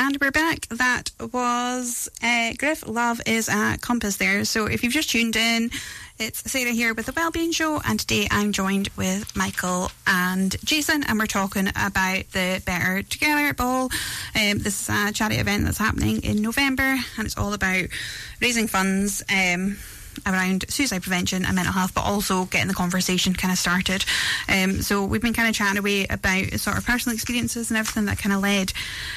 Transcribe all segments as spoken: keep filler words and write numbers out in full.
And we're back. That was uh, Griff Love is a Compass there. So if you've just tuned in, it's Sarah here with the Wellbeing Show, and today I'm joined with Michael and Jason, and we're talking about the Better Together Ball. Um, this is a charity event that's happening in November, and it's all about raising funds um, around suicide prevention and mental health, but also getting the conversation kind of started. Um, so we've been kind of chatting away about sort of personal experiences and everything that kind of led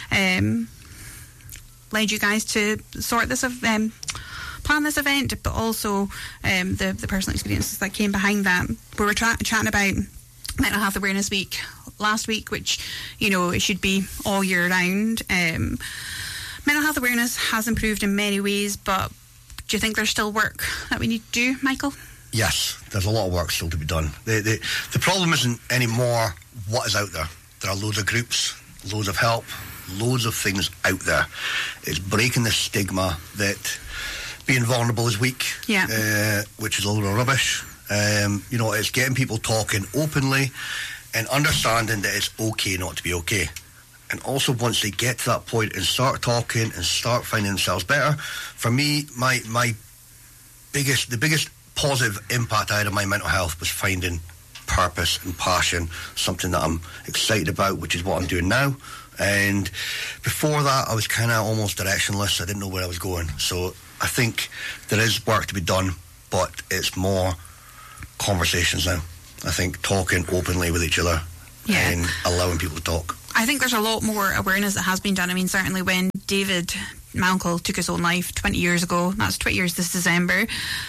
um, led you guys to sort this of um, plan this event, but also um, the, the personal experiences that came behind that. We were tra- chatting about Mental Health Awareness Week last week, which, you know, it should be all year round. Um, mental health awareness has improved in many ways, but do you think there's still work that we need to do, Michael? Yes, there's a lot of work still to be done. The, the, the problem isn't anymore what is out there. There are loads of groups, loads of help, loads of things out there. It's breaking the stigma that being vulnerable is weak, yeah. uh, which is a load of rubbish. Um, you know, it's getting people talking openly and understanding that it's okay not to be okay. And also, once they get to that point and start talking and start finding themselves better, for me, my my biggest, the biggest positive impact I had on my mental health was finding purpose and passion, something that I'm excited about, which is what I'm doing now. And before that, I was kind of almost directionless. I didn't know where I was going. So I think there is work to be done, but it's more conversations now. I think talking openly with each other yeah. and allowing people to talk. I think there's a lot more awareness that has been done. I mean, certainly when David Malcolm took his own life twenty years ago, that's twenty years this December,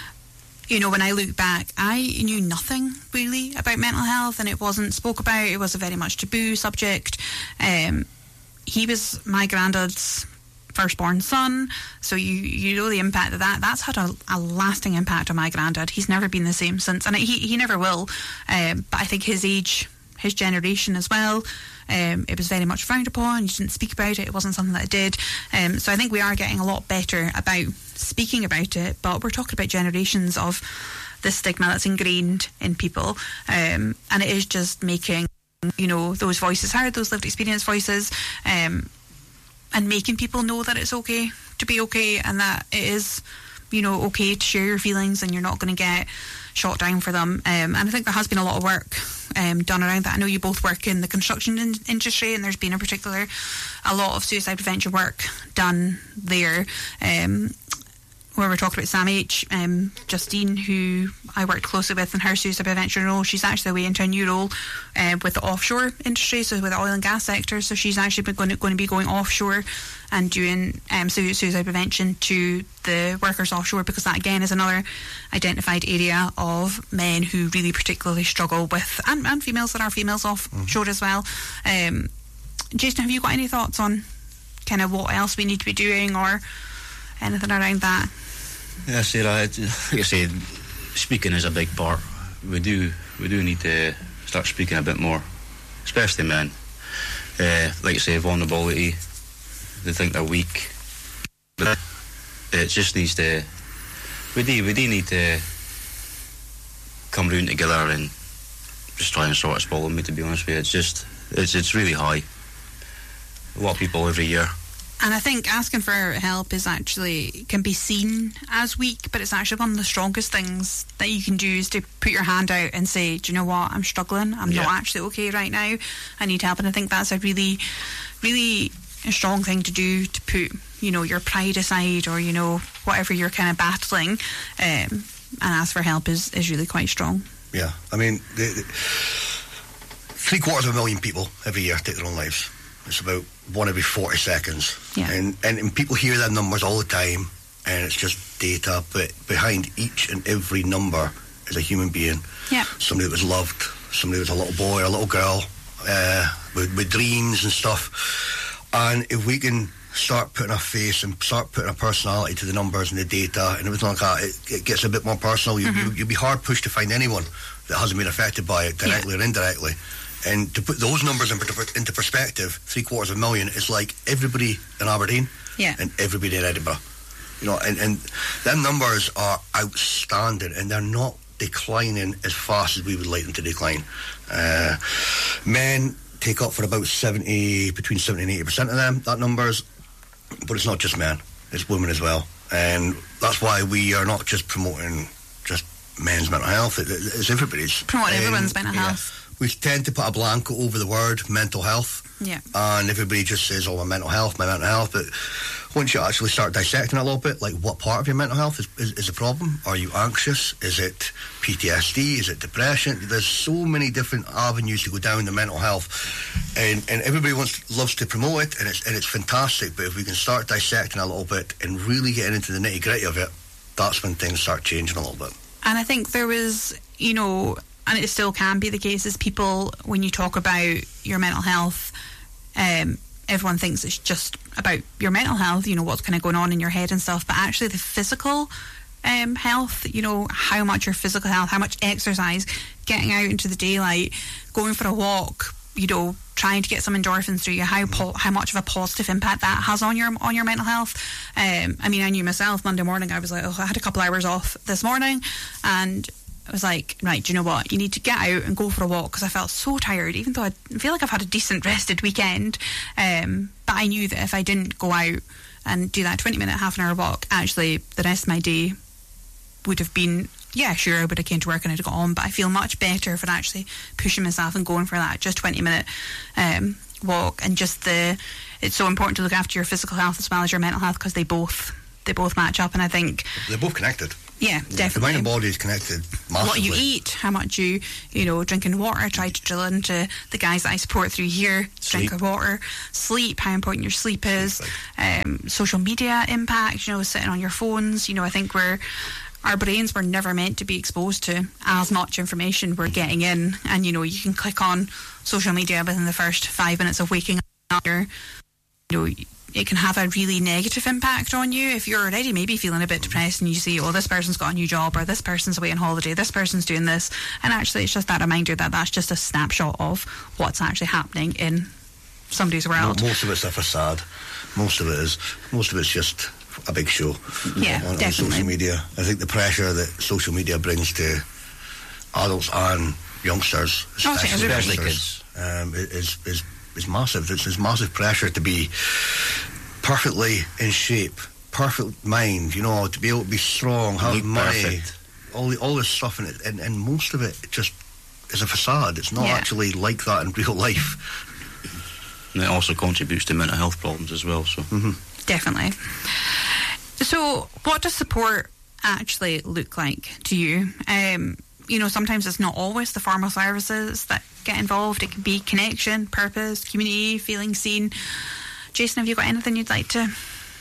you know, when I look back, I knew nothing really about mental health, and it wasn't spoke about. It was a very much taboo subject. Um, he was my granddad's firstborn son, so you you know the impact of that. That's had a, a lasting impact on my granddad. He's never been the same since, and he, he never will. Um, but I think his age, his generation as well, um, it was very much frowned upon. You didn't speak about it. It wasn't something that I did. Um, so I think we are getting a lot better about speaking about it, but we're talking about generations of the stigma that's ingrained in people, um, and it is just making, you know, those voices heard, those lived experience voices, um, and making people know that it's okay to be okay, and that it is, you know, okay to share your feelings, and you're not going to get shot down for them. Um, and I think there has been a lot of work um, done around that. I know you both work in the construction in- industry, and there's been in particular a lot of suicide prevention work done there. Um, where we're talking about Sam H, um, Justine, who I worked closely with in her suicide prevention role, she's actually away into a new role uh, with the offshore industry, so with the oil and gas sector. So she's actually been going to, going to be going offshore and doing um, suicide prevention to the workers offshore, because that again is another identified area of men who really particularly struggle with, and, and females that are females offshore mm-hmm. as well. Um, Jason, have you got any thoughts on kind of what else we need to be doing or anything around that? Yeah, Sarah, like I said, speaking is a big part. We do we do need to start speaking a bit more, especially men. Uh, like I say, vulnerability, they think they're weak. But it just needs to, we do, we do need to come round together and just try and sort this problem, to be honest with you. It's just, it's, it's really high. A lot of people every year. And I think asking for help is actually, can be seen as weak, but it's actually one of the strongest things that you can do is to put your hand out and say, do you know what, I'm struggling, I'm yeah. not actually okay right now, I need help. And I think that's a really, really a strong thing to do, to put, you know, your pride aside, or, you know, whatever you're kind of battling, um, and ask for help is, is really quite strong. Yeah, I mean, the, the, three quarters of a million people every year take their own lives. It's about one every forty seconds. Yeah. And, and and people hear them numbers all the time, and it's just data, but behind each and every number is a human being. Yeah. Somebody that was loved, somebody that was a little boy or a little girl, uh, with, with dreams and stuff. And if we can start putting a face and start putting a personality to the numbers and the data and everything like that, it, it gets a bit more personal. You, mm-hmm. you, you'll be hard pushed to find anyone that hasn't been affected by it, directly yeah. or indirectly. And to put those numbers into perspective, three quarters of a million is like everybody in Aberdeen yeah. and everybody in Edinburgh. You know, and, and them numbers are outstanding, and they're not declining as fast as we would like them to decline. Uh, men take up for about seventy, between seventy and eighty percent of them, that numbers. but it's not just men, it's women as well. And that's why we are not just promoting just men's mental health, it, it's everybody's. Promoting um, everyone's mental yeah. health. We tend to put a blanket over the word mental health. Yeah. And everybody just says, oh, my mental health, my mental health. But once you actually start dissecting it a little bit, like what part of your mental health is, is, is a problem? Are you anxious? Is it P T S D? Is it depression? There's so many different avenues to go down the mental health. And and everybody wants loves to promote it, and it's, and it's fantastic. But if we can start dissecting a little bit and really getting into the nitty-gritty of it, that's when things start changing a little bit. And I think there was, you know, and it still can be the case, is people, when you talk about your mental health, um, everyone thinks it's just about your mental health, you know, what's kind of going on in your head and stuff, but actually the physical um, health, you know, how much your physical health, how much exercise, getting out into the daylight, going for a walk, you know, trying to get some endorphins through you, how po- how much of a positive impact that has on your on your mental health. Um, I mean, I knew myself, Monday morning, I was like, oh, I had a couple hours off this morning, and I was like, right, do you know what? You need to get out and go for a walk, because I felt so tired, even though I feel like I've had a decent rested weekend. Um, but I knew that if I didn't go out and do that twenty minute, half an hour walk, actually the rest of my day would have been, yeah, sure, I would have came to work and I'd got on, but I feel much better for actually pushing myself and going for that just twenty minute um, walk. And just the, it's so important to look after your physical health as well as your mental health, because they both they both match up. And I think they're both connected. Yeah, definitely. The mind and body is connected massively. What you eat, how much you, you know, drinking water. I try to drill into the guys that I support through here. Sleep. Drink water. Sleep, how important your sleep is. Um, social media impact, you know, sitting on your phones. You know, I think we're, our brains were never meant to be exposed to as much information we're getting in. And, you know, you can click on social media within the first five minutes of waking up. You know, it can have a really negative impact on you if you're already maybe feeling a bit depressed and you see, oh, this person's got a new job, or this person's away on holiday, this person's doing this, and actually it's just that reminder that that's just a snapshot of what's actually happening in somebody's world. Most of it's a facade. Most of it is. Most of it's just a big show. Yeah, on, on definitely. social media. I think the pressure that social media brings to adults and youngsters, especially, Okay, especially youngsters, um, is is is massive. It's, it's massive pressure to be perfectly in shape, perfect mind, you know, to be able to be strong, have Look money, perfect. all the, all this stuff, and, it, and and most of it just is a facade. It's not Yeah. actually like that in real life. And it also contributes to mental health problems as well. So Mm-hmm. Definitely. So what does support actually look like to you? Um, you know, sometimes it's not always the formal services that get involved. It can be connection, purpose, community, feeling seen. Jason, have you got anything you'd like to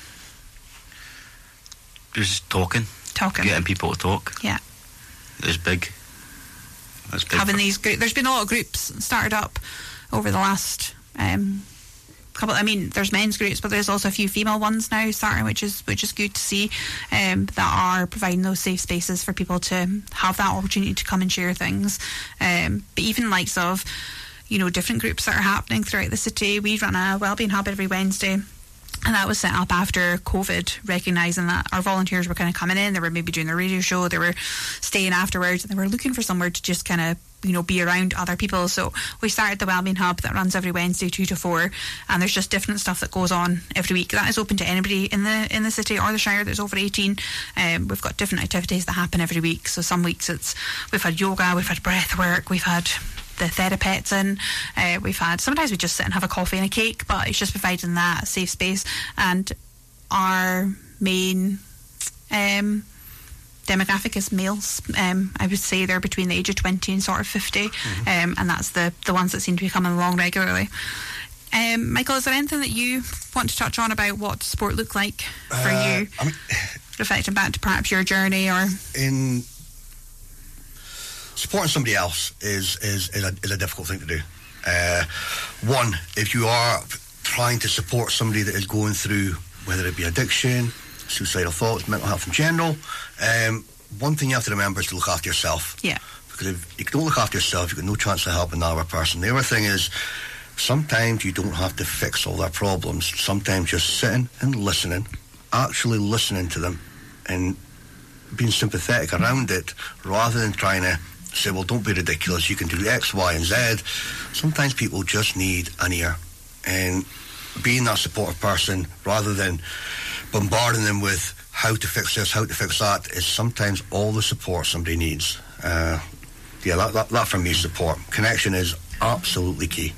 just talking, talk about? getting people to talk Yeah. is big. That's big. Having for- these groups, there's been a lot of groups started up over the last um, couple. I mean, there's men's groups, but there's also a few female ones now starting, which is which is good to see. Um, that are providing those safe spaces for people to have that opportunity to come and share things. Um, but even likes of, you know, different groups that are happening throughout the city. We run a wellbeing hub every Wednesday. And that was set up after COVID, recognising that our volunteers were kind of coming in, they were maybe doing a radio show, they were staying afterwards, and they were looking for somewhere to just kind of, you know, be around other people. So we started the Wellbeing Hub that runs every Wednesday two to four, and there's just different stuff that goes on every week. That is open to anybody in the in the city or the Shire that's over eighteen. Um, we've got different activities that happen every week. So some weeks it's we've had yoga, we've had breath work, we've had the therapeutes in, uh, we've had, sometimes we just sit and have a coffee and a cake, but it's just providing that safe space. And our main um, demographic is males. um, I would say they're between the age of twenty and sort of fifty. Mm-hmm. um, and that's the, the ones that seem to be coming along regularly. um, Michael, is there anything that you want to touch on about what sport looked like for Uh, you, I mean, reflecting back to perhaps your journey? Or in supporting somebody else is is, is, a, is a difficult thing to do. Uh, one, if you are trying to support somebody that is going through, whether it be addiction, suicidal thoughts, mental health in general, um, one thing you have to remember is to look after yourself. Yeah. Because if you don't look after yourself, you've got no chance of helping another person. The other thing is, sometimes you don't have to fix all their problems. Sometimes just sitting and listening, actually listening to them and being sympathetic around it, rather than trying to say, well, don't be ridiculous, you can do X, Y, and Z. Sometimes people just need an ear. And being that supportive person rather than bombarding them with how to fix this, how to fix that, is sometimes all the support somebody needs. Uh, yeah, that, that, that for me is support. Connection is absolutely key.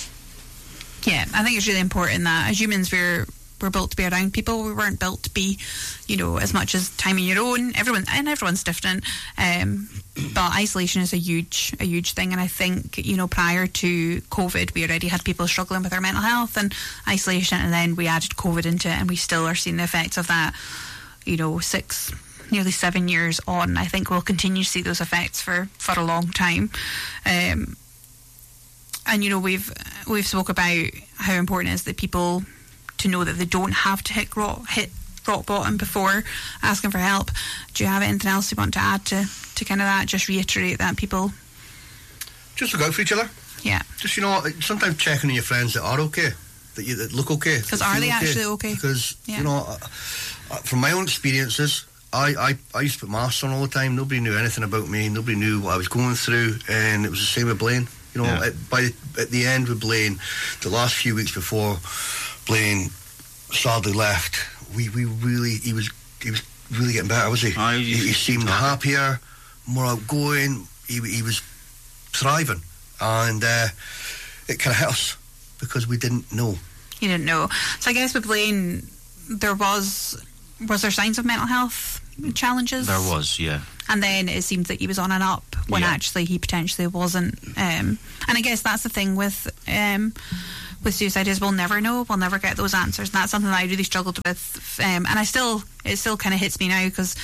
Yeah, I think it's really important that as humans we're we're built to be around people. We weren't built to be, you know, as much as time on your own. Everyone and everyone's different. Um, but isolation is a huge a huge thing, and I think, you know, prior to COVID we already had people struggling with their mental health and isolation, and then we added COVID into it, and we still are seeing the effects of that, you know, six nearly seven years on. I think we'll continue to see those effects for, for a long time. Um, and you know, we've we've spoke about how important it is that people to know that they don't have to hit rock, hit rock bottom before asking for help. Do you have anything else you want to add to, to kind of that? Just reiterate that people... Just look out for each other. Yeah. Just, you know, sometimes checking on your friends that are okay, that, you, that look okay. Because are they okay. actually okay? Because, yeah. you know, uh, uh, from my own experiences, I, I, I used to put masks on all the time. Nobody knew anything about me. Nobody knew what I was going through. And it was the same with Blaine. You know, yeah. at, by at the end with Blaine, the last few weeks before Blaine sadly left, we, we really he was he was really getting better, was he? I, he, he seemed happier, more outgoing. He he was thriving, and uh, it kind of hit us because we didn't know. You didn't know. So I guess with Blaine, there was was there signs of mental health challenges? There was, yeah. And then it seemed that he was on and up when yeah. actually he potentially wasn't. Um, and I guess that's the thing with um, with suicide is we'll never know. We'll never get those answers. And that's something that I really struggled with. Um, and I still, it still kind of hits me now because,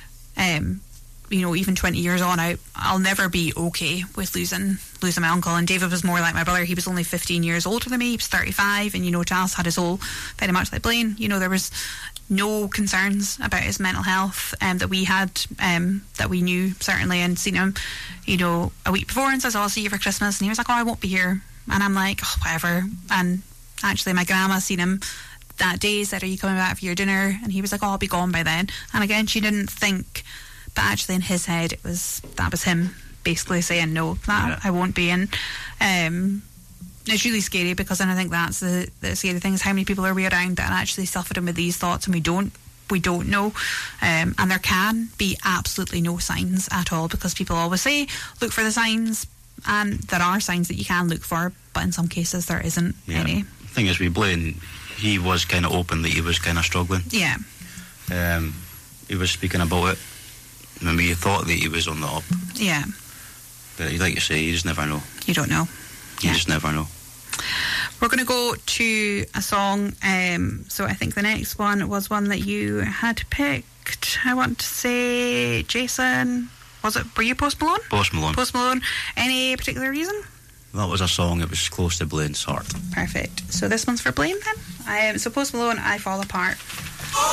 um, you know, even twenty years on, I, I'll never be okay with losing losing my uncle. And David was more like my brother. He was only fifteen years older than me. He was thirty-five. And, you know, Charles had his whole, very much like Blaine, you know, there was no concerns about his mental health um, that we had, um, that we knew, certainly, and seen him, you know, a week before and says, oh, I'll see you for Christmas. And he was like, oh, I won't be here. And I'm like, oh, whatever. And actually, my grandma seen him that day, said, are you coming back for your dinner? And he was like, oh, I'll be gone by then. And again, she didn't think, but actually in his head, it was that was him basically saying, no, that yeah. I won't be in. Um, it's really scary because then I think that's the, the scary thing is how many people are we around that are actually suffering with these thoughts and we don't we don't know. Um, and there can be absolutely no signs at all because people always say, look for the signs. And there are signs that you can look for, but in some cases there isn't yeah. any. The thing is, with Blaine, he was kind of open that he was kind of struggling. Yeah. Um, he was speaking about it. I mean, he thought that he was on the up. Yeah. But like you say, you just never know. You don't know. You yeah. just never know. We're going to go to a song. Um, so I think the next one was one that you had picked. I want to say, Jason... Was it, were you Post Malone? Post Malone. Post Malone. Any particular reason? That was a song that was close to Blaine's heart. Perfect. So this one's for Blaine then. Um, so Post Malone, I Fall Apart.